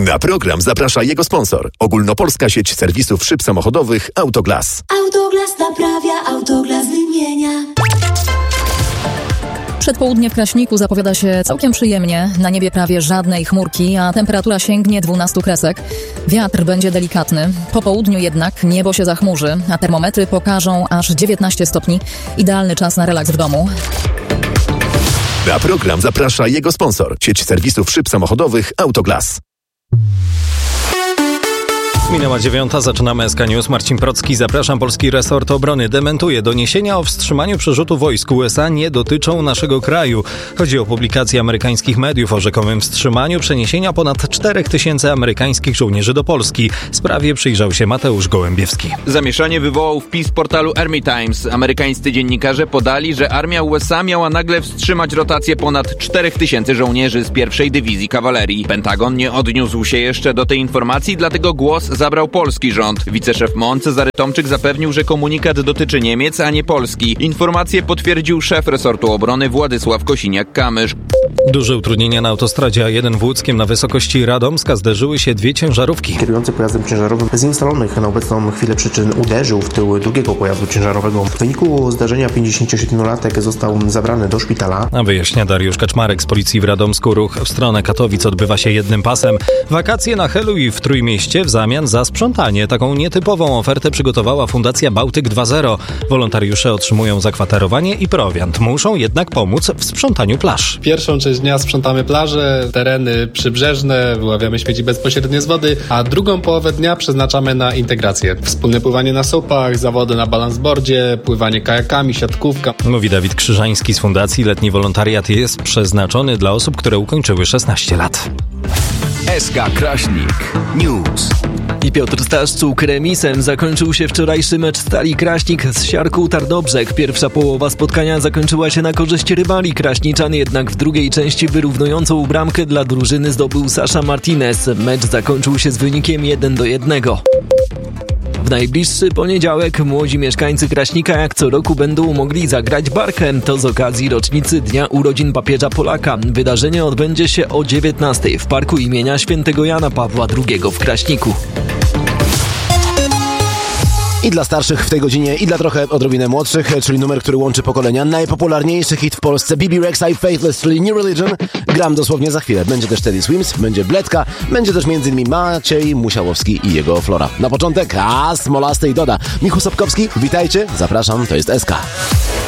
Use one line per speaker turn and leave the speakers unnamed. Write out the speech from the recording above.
Na program zaprasza jego sponsor. Ogólnopolska sieć serwisów szyb samochodowych Autoglas.
Autoglas naprawia, Autoglas wymienia.
Przedpołudnie w Kraśniku zapowiada się całkiem przyjemnie. Na niebie prawie żadnej chmurki, a temperatura sięgnie 12 kresek. Wiatr będzie delikatny. Po południu jednak niebo się zachmurzy, a termometry pokażą aż 19 stopni. Idealny czas na relaks w domu.
Na program zaprasza jego sponsor. Sieć serwisów szyb samochodowych Autoglas.
Minęła 9, zaczynamy SK News. Marcin Procki, zapraszam. Polski resort obrony dementuje. Doniesienia o wstrzymaniu przerzutu wojsk USA nie dotyczą naszego kraju. Chodzi o publikację amerykańskich mediów o rzekomym wstrzymaniu przeniesienia ponad 4000 amerykańskich żołnierzy do Polski. Sprawie przyjrzał się Mateusz Gołębiewski.
Zamieszanie wywołał wpis portalu Army Times. Amerykańscy dziennikarze podali, że armia USA miała nagle wstrzymać rotację ponad 4000 żołnierzy z pierwszej dywizji kawalerii. Pentagon nie odniósł się jeszcze do tej informacji, dlatego głos zabrał polski rząd. Wiceszef MON Cezary Tomczyk zapewnił, że komunikat dotyczy Niemiec, a nie Polski. Informację potwierdził szef resortu obrony Władysław Kosiniak-Kamysz.
Duże utrudnienia na autostradzie A1 w Łódzkiem na wysokości Radomska zderzyły się dwie ciężarówki.
Kierujący pojazdem ciężarowym bez ustalonych na obecną chwilę przyczyn uderzył w tył drugiego pojazdu ciężarowego. W wyniku zdarzenia 57-latek został zabrany do szpitala.
A wyjaśnia Dariusz Kaczmarek z policji w Radomsku. Ruch w stronę Katowic odbywa się jednym pasem. Wakacje na Helu i w Trójmieście w zamian za sprzątanie. Taką nietypową ofertę przygotowała Fundacja Bałtyk 2.0. Wolontariusze otrzymują zakwaterowanie i prowiant. Muszą jednak pomóc w sprzątaniu plaż.
Pierwszą część dnia sprzątamy plaże, tereny przybrzeżne, wyławiamy śmieci bezpośrednio z wody, a drugą połowę dnia przeznaczamy na integrację. Wspólne pływanie na supach, zawody na balansboardzie, pływanie kajakami, siatkówka.
Mówi Dawid Krzyżański z Fundacji. Letni wolontariat jest przeznaczony dla osób, które ukończyły 16 lat.
SK Kraśnik News. I Piotr Staszczuk. Remisem zakończył się wczorajszy mecz Stali Kraśnik z Siarką Tarnobrzeg. Pierwsza połowa spotkania zakończyła się na korzyść rywali. Kraśniczan jednak w drugiej części wyrównującą bramkę dla drużyny zdobył Sasza Martinez. Mecz zakończył się z wynikiem 1-1. W najbliższy poniedziałek młodzi mieszkańcy Kraśnika jak co roku będą mogli zagrać barkę. To z okazji rocznicy Dnia Urodzin Papieża Polaka. Wydarzenie odbędzie się o 19:00 w Parku imienia Świętego Jana Pawła II w Kraśniku.
I dla starszych w tej godzinie, i dla trochę odrobinę młodszych, czyli numer, który łączy pokolenia. Najpopularniejszy hit w Polsce, BB Rexa i Faithless, czyli New Religion. Gram dosłownie za chwilę. Będzie też Teddy Swims, będzie Bledka, będzie też m.in. Maciej Musiałowski i jego Flora. Na początek Smolasty i Doda. Michu Sobkowski, witajcie, zapraszam, to jest SK.